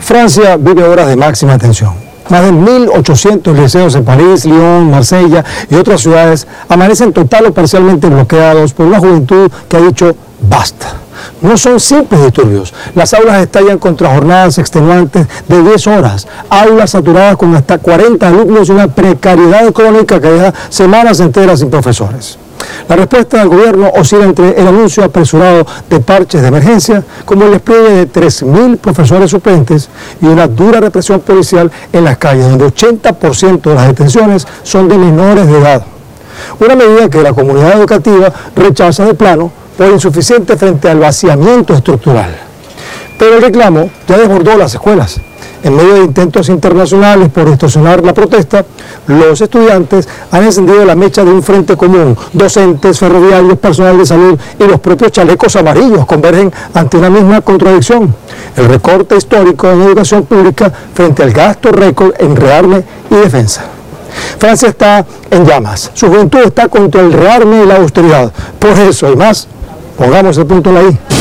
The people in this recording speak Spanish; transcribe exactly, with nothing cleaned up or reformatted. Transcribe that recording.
Francia vive horas de máxima tensión. Más de mil ochocientos liceos en París, Lyon, Marsella y otras ciudades amanecen total o parcialmente bloqueados por una juventud que ha dicho basta. No son simples disturbios. Las aulas estallan contra jornadas extenuantes de diez horas, aulas saturadas con hasta cuarenta alumnos y una precariedad crónica que deja semanas enteras sin profesores. La respuesta del gobierno oscila entre el anuncio apresurado de parches de emergencia, como el despliegue de tres mil profesores suplentes y una dura represión policial en las calles, donde ochenta por ciento de las detenciones son de menores de edad. Una medida que la comunidad educativa rechaza de plano por insuficiente frente al vaciamiento estructural. Pero el reclamo ya desbordó las escuelas. En medio de intentos internacionales por distorsionar la protesta, los estudiantes han encendido la mecha de un frente común. Docentes, ferroviarios, personal de salud y los propios chalecos amarillos convergen ante una misma contradicción: el recorte histórico en educación pública frente al gasto récord en rearme y defensa. Francia está en llamas. Su juventud está contra el rearme y la austeridad. Por eso y más, pongamos el punto en la I.